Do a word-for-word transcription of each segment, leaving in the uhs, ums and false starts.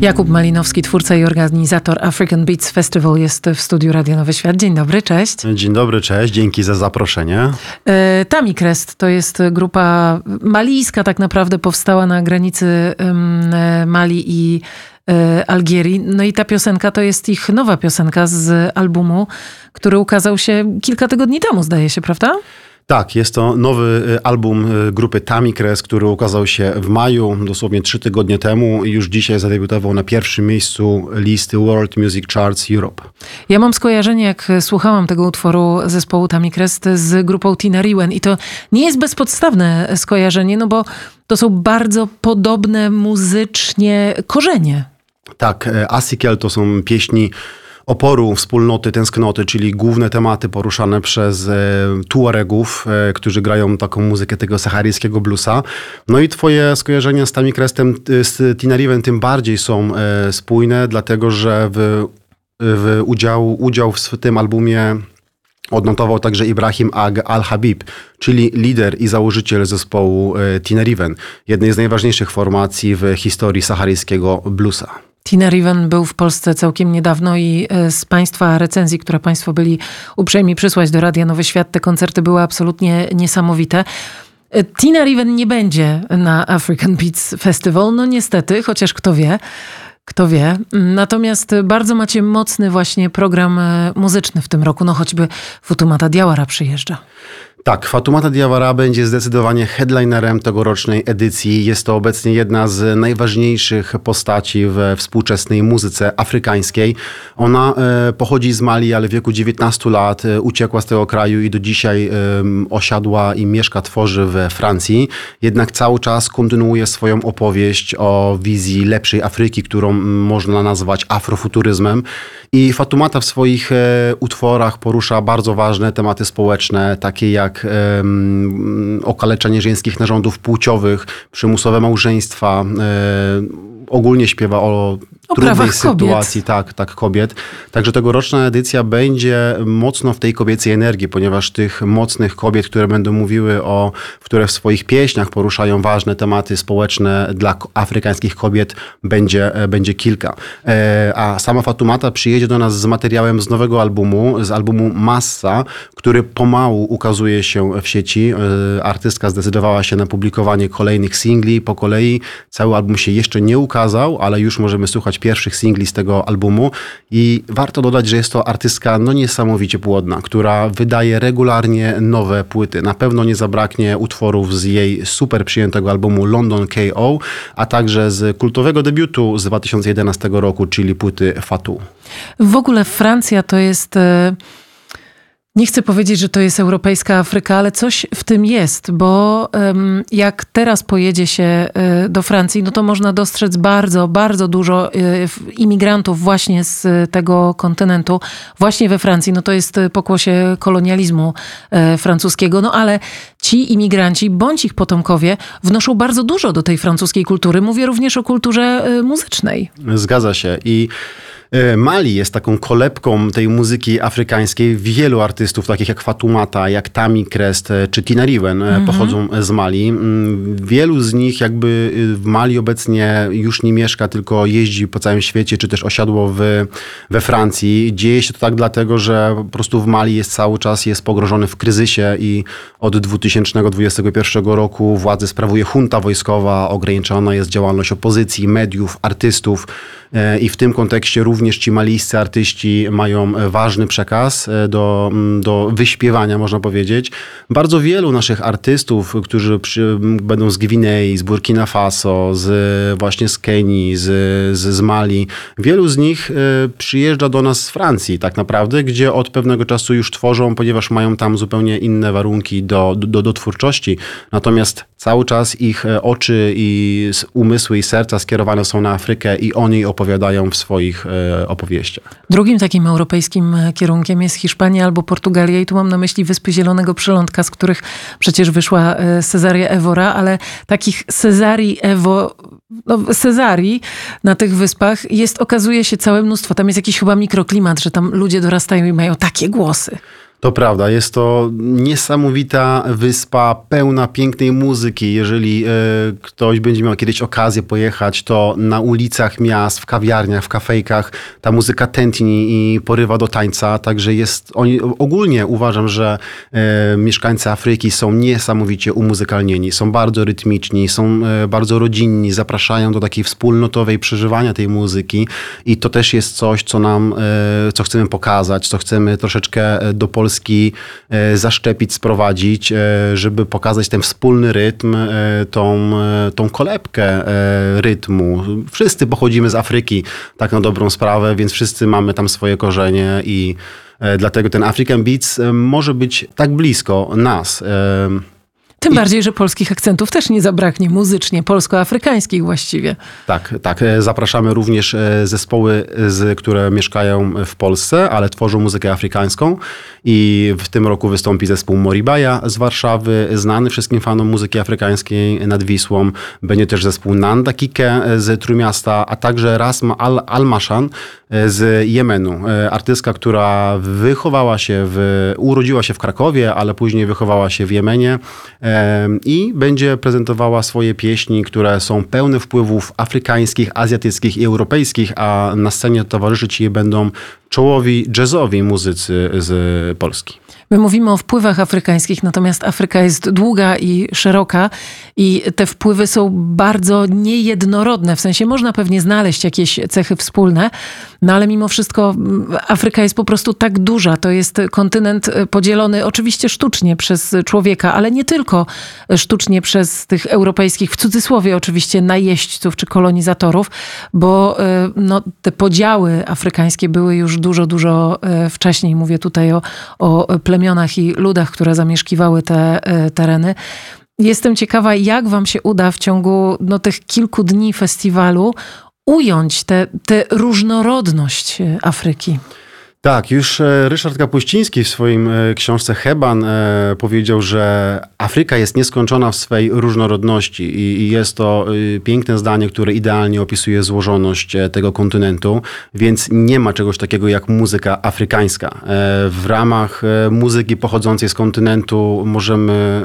Jakub Malinowski, twórca i organizator African Beats Festival, jest w studiu Radia Nowy Świat. Dzień dobry, cześć. Dzień dobry, cześć. Dzięki za zaproszenie. E, Tami Crest to jest grupa malijska, tak naprawdę powstała na granicy um, Mali i e, Algierii. No i ta piosenka to jest ich nowa piosenka z albumu, który ukazał się kilka tygodni temu, zdaje się, prawda? Tak, jest to nowy album grupy Tami Crest, który ukazał się w maju, dosłownie trzy tygodnie temu i już dzisiaj zadebiutował na pierwszym miejscu listy World Music Charts Europe. Ja mam skojarzenie, jak słuchałam tego utworu zespołu Tami Crest z grupą Tina Riwen i to nie jest bezpodstawne skojarzenie, no bo to są bardzo podobne muzycznie korzenie. Tak, Asikel to są pieśni oporu, wspólnoty, tęsknoty, czyli główne tematy poruszane przez e, Tuaregów, e, którzy grają taką muzykę tego saharyjskiego bluesa. No i twoje skojarzenia z Tami Crestem, z Tina Riven tym bardziej są e, spójne, dlatego że w, w udział, udział w tym albumie odnotował także Ibrahim Ag Al-Habib, czyli lider i założyciel zespołu e, Tina Riven, jednej z najważniejszych formacji w historii saharyjskiego bluesa. Tina Riven był w Polsce całkiem niedawno i z Państwa recenzji, które Państwo byli uprzejmi przysłać do Radia Nowy Świat, te koncerty były absolutnie niesamowite. Tina Riven nie będzie na African Beats Festival, no niestety, chociaż kto wie, kto wie. Natomiast bardzo macie mocny właśnie program muzyczny w tym roku, no choćby Fatoumata Diawara przyjeżdża. Tak, Fatoumata Diawara będzie zdecydowanie headlinerem tegorocznej edycji. Jest to obecnie jedna z najważniejszych postaci we współczesnej muzyce afrykańskiej. Ona e, pochodzi z Mali, ale w wieku dziewiętnastu lat e, uciekła z tego kraju i do dzisiaj e, osiadła i mieszka, tworzy we Francji. Jednak cały czas kontynuuje swoją opowieść o wizji lepszej Afryki, którą można nazwać afrofuturyzmem. I Fatoumata w swoich e, utworach porusza bardzo ważne tematy społeczne, takie jak jak um, okaleczanie żeńskich narządów płciowych, przymusowe małżeństwa, e, ogólnie śpiewa o, o trudnej sytuacji tak, tak, kobiet. Także tegoroczna edycja będzie mocno w tej kobiecej energii, ponieważ tych mocnych kobiet, które będą mówiły o, które w swoich pieśniach poruszają ważne tematy społeczne dla afrykańskich kobiet, będzie, będzie kilka. E, a sama Fatoumata przyjedzie do nas z materiałem z nowego albumu, z albumu Massa, który pomału ukazuje się w sieci. E, artystka zdecydowała się na publikowanie kolejnych singli po kolei. Cały album się jeszcze nie ukazał, ale już możemy słuchać pierwszych singli z tego albumu i warto dodać, że jest to artystka no niesamowicie płodna, która wydaje regularnie nowe płyty. Na pewno nie zabraknie utworów z jej super przyjętego albumu London K O, a także z kultowego debiutu z dwa tysiące jedenastego roku, czyli płyty Fatou. W ogóle Francja to jest... Nie chcę powiedzieć, że to jest europejska Afryka, ale coś w tym jest, bo um, jak teraz pojedzie się y, do Francji, no to można dostrzec bardzo, bardzo dużo y, imigrantów właśnie z tego kontynentu, właśnie we Francji. No to jest pokłosie kolonializmu y, francuskiego, no ale ci imigranci, bądź ich potomkowie, wnoszą bardzo dużo do tej francuskiej kultury. Mówię również o kulturze y, muzycznej. Zgadza się i Mali jest taką kolebką tej muzyki afrykańskiej. Wielu artystów, takich jak Fatoumata, jak Tami Crest czy Tina Riven, mm-hmm. pochodzą z Mali. Wielu z nich jakby w Mali obecnie już nie mieszka, tylko jeździ po całym świecie, czy też osiadło w, we Francji. Dzieje się to tak dlatego, że po prostu w Mali jest cały czas jest pogrążony w kryzysie i od dwa tysiące dwudziestego pierwszego roku władzę sprawuje junta wojskowa, ograniczona jest działalność opozycji, mediów, artystów i w tym kontekście również ci malijscy artyści mają ważny przekaz do, do wyśpiewania, można powiedzieć. Bardzo wielu naszych artystów, którzy przy, będą z Gwinei, z Burkina Faso, z, właśnie z Kenii, z, z, z Mali, wielu z nich przyjeżdża do nas z Francji tak naprawdę, gdzie od pewnego czasu już tworzą, ponieważ mają tam zupełnie inne warunki do, do, do twórczości. Natomiast cały czas ich oczy i umysły i serca skierowane są na Afrykę i oni opowiadają w swoich opowieściach. Drugim takim europejskim kierunkiem jest Hiszpania albo Portugalia i tu mam na myśli Wyspy Zielonego Przylądka, z których przecież wyszła Cesaria Evora, ale takich Cesarii Ewo, no Cesarii na tych wyspach jest, okazuje się, całe mnóstwo. Tam jest jakiś chyba mikroklimat, że tam ludzie dorastają i mają takie głosy. To prawda, jest to niesamowita wyspa, pełna pięknej muzyki. Jeżeli e, ktoś będzie miał kiedyś okazję pojechać, to na ulicach miast, w kawiarniach, w kafejkach ta muzyka tętni i porywa do tańca. Także jest, oni, ogólnie uważam, że e, mieszkańcy Afryki są niesamowicie umuzykalnieni. Są bardzo rytmiczni, są e, bardzo rodzinni, zapraszają do takiej wspólnotowej przeżywania tej muzyki. I to też jest coś, co nam, e, co chcemy pokazać, co chcemy troszeczkę do Polski zaszczepić, sprowadzić, żeby pokazać ten wspólny rytm, tą, tą kolebkę rytmu. Wszyscy pochodzimy z Afryki, tak na dobrą sprawę, więc wszyscy mamy tam swoje korzenie i dlatego ten African Beats może być tak blisko nas. Tym I... bardziej, że polskich akcentów też nie zabraknie muzycznie, polsko-afrykańskich właściwie. Tak, tak. Zapraszamy również zespoły, które mieszkają w Polsce, ale tworzą muzykę afrykańską. I w tym roku wystąpi zespół Moribaya z Warszawy, znany wszystkim fanom muzyki afrykańskiej nad Wisłą. Będzie też zespół Nanda Kike z Trójmiasta, a także Rasma Al Almashan z Jemenu. Artystka, która wychowała się, w, urodziła się w Krakowie, ale później wychowała się w Jemenie. I będzie prezentowała swoje pieśni, które są pełne wpływów afrykańskich, azjatyckich i europejskich, a na scenie towarzyszyć jej będą czołowi jazzowi muzycy z Polski. My mówimy o wpływach afrykańskich, natomiast Afryka jest długa i szeroka i te wpływy są bardzo niejednorodne. W sensie można pewnie znaleźć jakieś cechy wspólne, no ale mimo wszystko Afryka jest po prostu tak duża. To jest kontynent podzielony oczywiście sztucznie przez człowieka, ale nie tylko sztucznie przez tych europejskich, w cudzysłowie oczywiście, najeźdźców czy kolonizatorów, bo no, te podziały afrykańskie były już dużo, dużo wcześniej. Mówię tutaj o, o plemionach i ludach, które zamieszkiwały te tereny. Jestem ciekawa, jak wam się uda w ciągu no, tych kilku dni festiwalu ująć tę różnorodność Afryki. Tak, już Ryszard Kapuściński w swoim książce Heban powiedział, że Afryka jest nieskończona w swej różnorodności i jest to piękne zdanie, które idealnie opisuje złożoność tego kontynentu, więc nie ma czegoś takiego jak muzyka afrykańska. W ramach muzyki pochodzącej z kontynentu możemy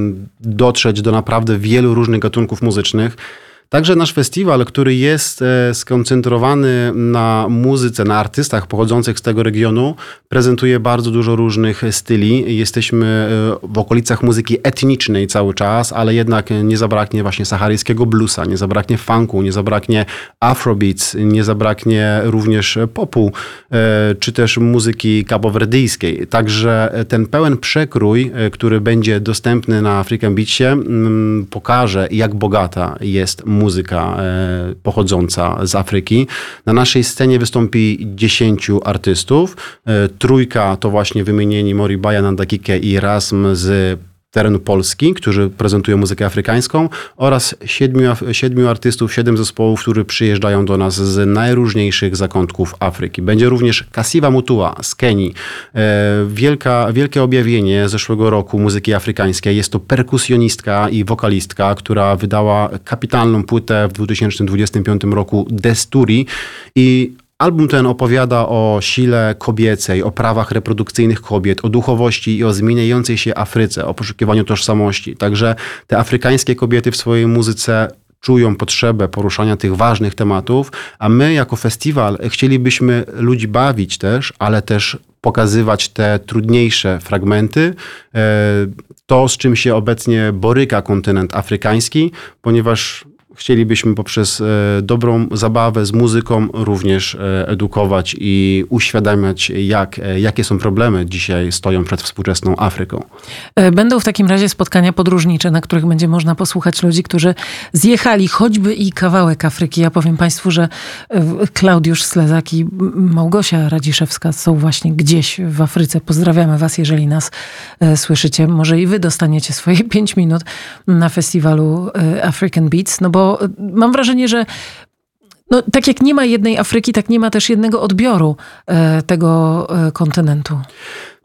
dotrzeć do naprawdę wielu różnych gatunków muzycznych. Także nasz festiwal, który jest skoncentrowany na muzyce, na artystach pochodzących z tego regionu, prezentuje bardzo dużo różnych styli. Jesteśmy w okolicach muzyki etnicznej cały czas, ale jednak nie zabraknie właśnie saharyjskiego bluesa, nie zabraknie funku, nie zabraknie afrobeats, nie zabraknie również popu, czy też muzyki kabowerdyjskiej. Także ten pełen przekrój, który będzie dostępny na African Beatsie, pokaże, jak bogata jest muzyka e, pochodząca z Afryki. Na naszej scenie wystąpi dziesięciu artystów. E, trójka to właśnie wymienieni Moribaya, Nanda Kike i Rasm z terenu Polski, którzy prezentują muzykę afrykańską, oraz siedmiu, siedmiu artystów, siedem zespołów, którzy przyjeżdżają do nas z najróżniejszych zakątków Afryki. Będzie również Kasiva Mutua z Kenii. Wielka, wielkie objawienie zeszłego roku muzyki afrykańskiej. Jest to perkusjonistka i wokalistka, która wydała kapitalną płytę w dwa tysiące dwudziestym piątym roku Desturi i album ten opowiada o sile kobiecej, o prawach reprodukcyjnych kobiet, o duchowości i o zmieniającej się Afryce, o poszukiwaniu tożsamości. Także te afrykańskie kobiety w swojej muzyce czują potrzebę poruszania tych ważnych tematów, a my jako festiwal chcielibyśmy ludzi bawić też, ale też pokazywać te trudniejsze fragmenty, to z czym się obecnie boryka kontynent afrykański, ponieważ chcielibyśmy poprzez dobrą zabawę z muzyką również edukować i uświadamiać, jak, jakie są problemy dzisiaj stoją przed współczesną Afryką. Będą w takim razie spotkania podróżnicze, na których będzie można posłuchać ludzi, którzy zjechali choćby i kawałek Afryki. Ja powiem państwu, że Klaudiusz Slezak i Małgosia Radziszewska są właśnie gdzieś w Afryce. Pozdrawiamy was, jeżeli nas słyszycie. Może i wy dostaniecie swoje pięć minut na festiwalu African Beats, no bo mam wrażenie, że no, tak jak nie ma jednej Afryki, tak nie ma też jednego odbioru e, tego e, kontynentu.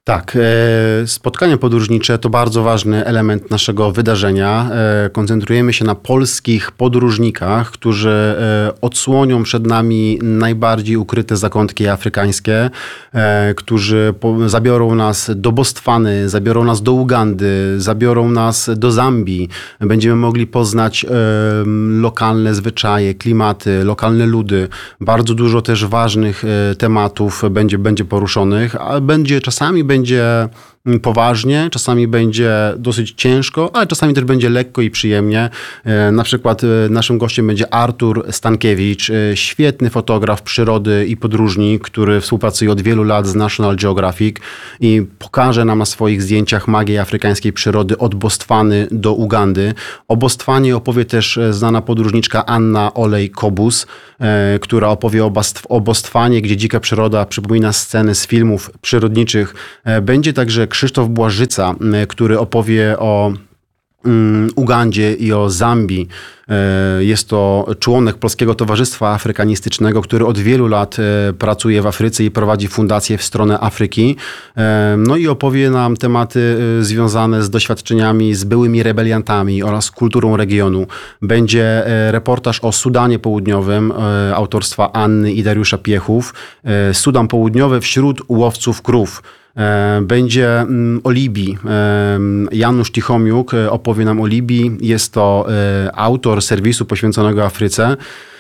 Tak, spotkania podróżnicze to bardzo ważny element naszego wydarzenia. Koncentrujemy się na polskich podróżnikach, którzy odsłonią przed nami najbardziej ukryte zakątki afrykańskie, którzy zabiorą nas do Bostwany, zabiorą nas do Ugandy, zabiorą nas do Zambii. Będziemy mogli poznać lokalne zwyczaje, klimaty, lokalne ludy. Bardzo dużo też ważnych tematów będzie, będzie poruszonych, a będzie czasami będzie poważnie, czasami będzie dosyć ciężko, ale czasami też będzie lekko i przyjemnie. Na przykład naszym gościem będzie Artur Stankiewicz, świetny fotograf przyrody i podróżnik, który współpracuje od wielu lat z National Geographic i pokaże nam na swoich zdjęciach magię afrykańskiej przyrody od Bostwany do Ugandy. O Bostwanie opowie też znana podróżniczka Anna Olej-Kobus, która opowie o Bostwanie, gdzie dzika przyroda przypomina sceny z filmów przyrodniczych. Będzie także Krzysztof Błażyca, który opowie o Ugandzie i o Zambii. Jest to członek Polskiego Towarzystwa Afrykanistycznego, który od wielu lat pracuje w Afryce i prowadzi fundację w stronę Afryki. No i opowie nam tematy związane z doświadczeniami z byłymi rebeliantami oraz kulturą regionu. Będzie reportaż o Sudanie Południowym autorstwa Anny i Dariusza Piechów. Sudan Południowy wśród łowców krów. Będzie o Libii. Janusz Tichomiuk opowie nam o Libii. Jest to autor serwisu poświęconego Afryce.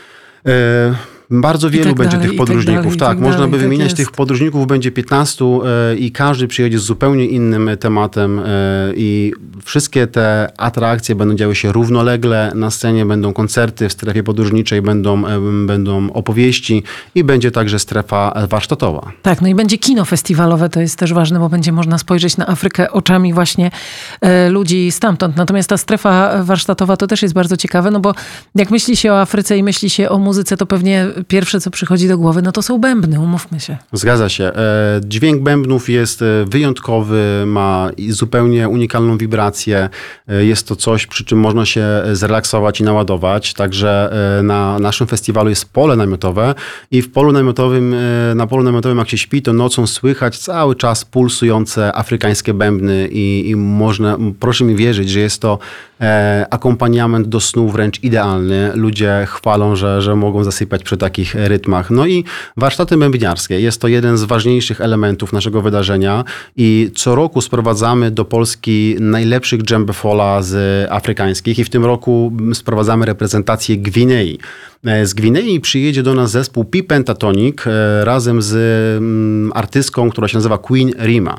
Bardzo wielu tak będzie dalej, tych podróżników. Tak, tak, tak można dalej, by wymieniać tak tych podróżników, będzie piętnastu i każdy przyjedzie z zupełnie innym tematem i wszystkie te atrakcje będą działy się równolegle. Na scenie będą koncerty, w strefie podróżniczej będą, będą opowieści i będzie także strefa warsztatowa. Tak, no i będzie kino festiwalowe, to jest też ważne, bo będzie można spojrzeć na Afrykę oczami właśnie ludzi stamtąd. Natomiast ta strefa warsztatowa to też jest bardzo ciekawe, no bo jak myśli się o Afryce i myśli się o muzyce, to pewnie pierwsze, co przychodzi do głowy, no to są bębny, umówmy się. Zgadza się. Dźwięk bębnów jest wyjątkowy, ma zupełnie unikalną wibrację. Jest to coś, przy czym można się zrelaksować i naładować. Także na naszym festiwalu jest pole namiotowe i w polu namiotowym, na polu namiotowym jak się śpi, to nocą słychać cały czas pulsujące afrykańskie bębny i, i można, proszę mi wierzyć, że jest to akompaniament do snu wręcz idealny. Ludzie chwalą, że, że mogą zasypiać przy takich rytmach. No i warsztaty bębniarskie. Jest to jeden z ważniejszych elementów naszego wydarzenia i co roku sprowadzamy do Polski najlepszych dżembefola z afrykańskich i w tym roku sprowadzamy reprezentację Gwinei. Z Gwinei przyjedzie do nas zespół Pi Pentatonic razem z artystką, która się nazywa Queen Rima.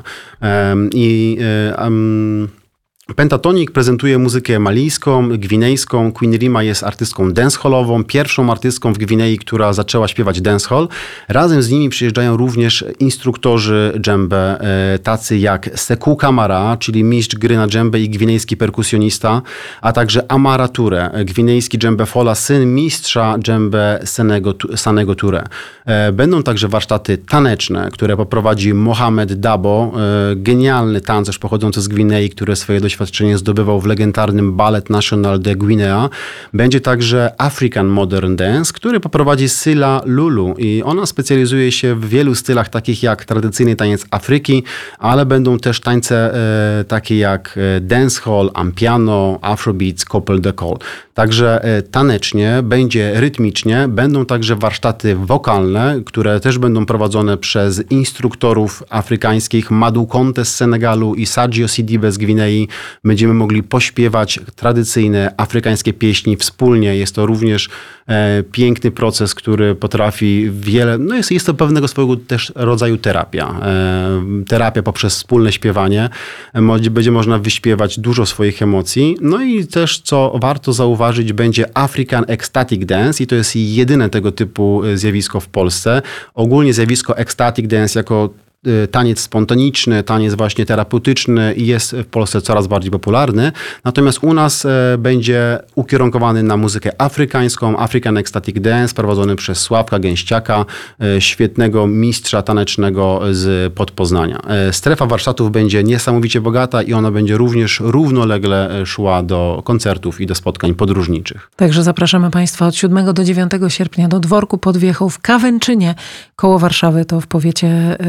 I um, Pentatonic prezentuje muzykę malijską, gwinejską. Queen Rima jest artystką dancehallową, pierwszą artystką w Gwinei, która zaczęła śpiewać dancehall. Razem z nimi przyjeżdżają również instruktorzy dżembe, tacy jak Sekou Kamara, czyli mistrz gry na dżembe i gwinejski perkusjonista, a także Amara Toure, gwinejski dżembefola, syn mistrza dżembe Sanego Toure. Będą także warsztaty taneczne, które poprowadzi Mohamed Dabo, genialny tancerz pochodzący z Gwinei, który swoje doświadczenie doświadczenie zdobywał w legendarnym Ballet National de Guinea. Będzie także African Modern Dance, który poprowadzi Syla Lulu i ona specjalizuje się w wielu stylach takich jak tradycyjny taniec Afryki, ale będą też tańce e, takie jak dancehall, ampiano, afrobeats, couple de call. Także e, tanecznie, będzie rytmicznie, będą także warsztaty wokalne, które też będą prowadzone przez instruktorów afrykańskich Madu Conte z Senegalu i Sadio Sidibe z Gwinei. Będziemy mogli pośpiewać tradycyjne afrykańskie pieśni wspólnie. Jest to również e, piękny proces, który potrafi wiele, no jest, jest to pewnego swojego też rodzaju terapia. E, terapia poprzez wspólne śpiewanie. E, będzie można wyśpiewać dużo swoich emocji. No i też, co warto zauważyć, będzie African Ecstatic Dance i to jest jedyne tego typu zjawisko w Polsce. Ogólnie zjawisko Ecstatic Dance jako taniec spontaniczny, taniec właśnie terapeutyczny jest w Polsce coraz bardziej popularny. Natomiast u nas będzie ukierunkowany na muzykę afrykańską, African Ecstatic Dance, prowadzony przez Sławka Gęściaka, świetnego mistrza tanecznego z Podpoznania. Strefa warsztatów będzie niesamowicie bogata i ona będzie również równolegle szła do koncertów i do spotkań podróżniczych. Także zapraszamy Państwa od siódmego do dziewiątego sierpnia do Dworku pod Wiechą w Kawęczynie koło Warszawy, to w powiecie piasecznym.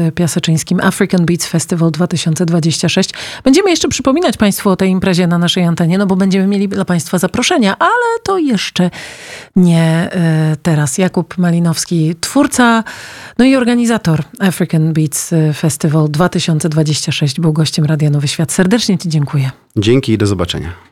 kaczyńskim African Beats Festival dwa tysiące dwudziesty szósty. Będziemy jeszcze przypominać Państwu o tej imprezie na naszej antenie, no bo będziemy mieli dla Państwa zaproszenia, ale to jeszcze nie teraz. Jakub Malinowski, twórca, no i organizator African Beats Festival dwa tysiące dwudziesty szósty, był gościem Radia Nowy Świat. Serdecznie Ci dziękuję. Dzięki i do zobaczenia.